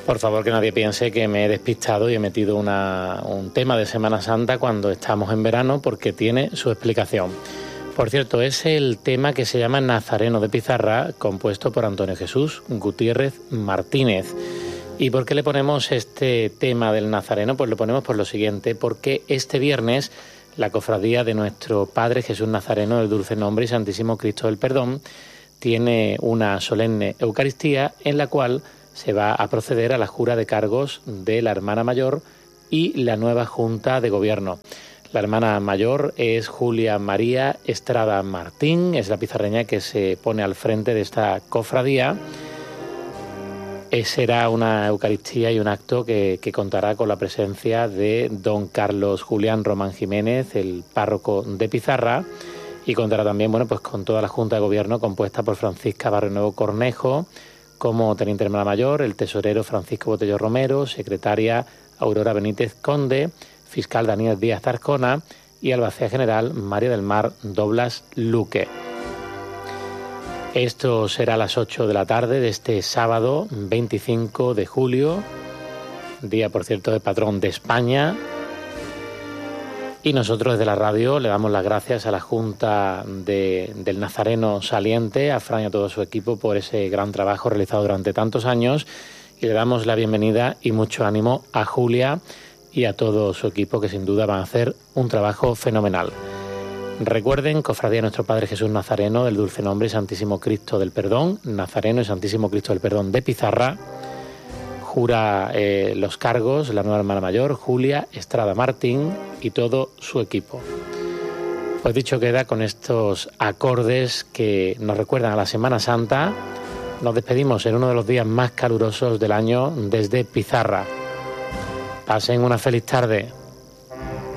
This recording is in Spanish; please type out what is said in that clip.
Por favor, que nadie piense que me he despistado y he metido un tema de Semana Santa cuando estamos en verano, porque tiene su explicación. Por cierto, es el tema que se llama Nazareno de Pizarra, compuesto por Antonio Jesús Gutiérrez Martínez. ¿Y por qué le ponemos este tema del Nazareno? Pues lo ponemos por lo siguiente, porque este viernes la cofradía de nuestro Padre Jesús Nazareno del Dulce Nombre y Santísimo Cristo del Perdón tiene una solemne Eucaristía en la cual se va a proceder a la jura de cargos de la hermana mayor y la nueva Junta de Gobierno. La hermana mayor es Julia María Estrada Martín, es la pizarreña que se pone al frente de esta cofradía. Será una Eucaristía y un acto que contará con la presencia de don Carlos Julián Román Jiménez, el párroco de Pizarra, y contará también, pues con toda la Junta de Gobierno compuesta por Francisca Barrio Nuevo Cornejo, como teniente hermana mayor, el tesorero Francisco Botello Romero, secretaria Aurora Benítez Conde, fiscal Daniel Díaz Zarcona y albacea general María del Mar Doblas Luque. Esto será a las 8 de la tarde de este sábado 25 de julio, día por cierto de patrón de España. Y nosotros desde la radio le damos las gracias a la Junta del Nazareno saliente, a Fran y a todo su equipo por ese gran trabajo realizado durante tantos años, y le damos la bienvenida y mucho ánimo a Julia y a todo su equipo, que sin duda van a hacer un trabajo fenomenal. Recuerden, cofradía de nuestro Padre Jesús Nazareno del Dulce Nombre y Santísimo Cristo del Perdón, Nazareno y Santísimo Cristo del Perdón de Pizarra, jura los cargos la nueva hermana mayor, Julia Estrada Martín, y todo su equipo. Pues dicho queda, con estos acordes que nos recuerdan a la Semana Santa, nos despedimos en uno de los días más calurosos del año desde Pizarra. Pasen una feliz tarde.